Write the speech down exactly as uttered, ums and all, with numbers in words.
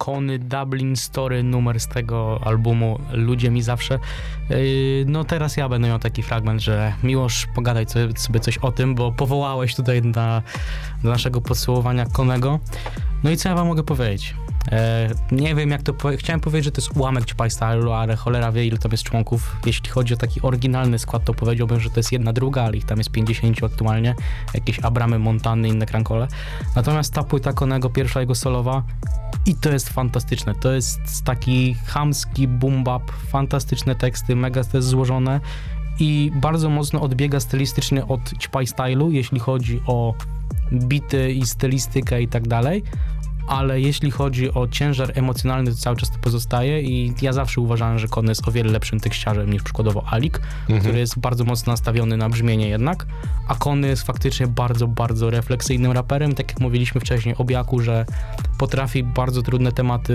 Kony Dublin Story, numer z tego albumu Ludzie mi zawsze. Yy, no teraz ja będę miał taki fragment, że Miłosz, pogadaj sobie coś o tym, bo powołałeś tutaj na, do naszego podsumowania Konego. No i co ja wam mogę powiedzieć? E, nie wiem jak to powie- chciałem powiedzieć, że to jest ułamek Ćpaj Stylu, ale cholera wie ile tam jest członków. Jeśli chodzi o taki oryginalny skład, to powiedziałbym, że to jest jedna druga, ale ich tam jest pięćdziesiąt aktualnie. Jakieś Abramy, Montany, inne krankole. Natomiast ta płyta Konego, pierwsza jego solowa, i to jest fantastyczne. To jest taki chamski boom bap, fantastyczne teksty, mega to jest złożone i bardzo mocno odbiega stylistycznie od Ćpaj Stylu, jeśli chodzi o bity i stylistykę i tak dalej. Ale jeśli chodzi o ciężar emocjonalny, to cały czas to pozostaje i ja zawsze uważałem, że Kony jest o wiele lepszym tekściarzem niż przykładowo Alik, mhm. który jest bardzo mocno nastawiony na brzmienie jednak, a Kony jest faktycznie bardzo, bardzo refleksyjnym raperem, tak jak mówiliśmy wcześniej o Biaku, że potrafi bardzo trudne tematy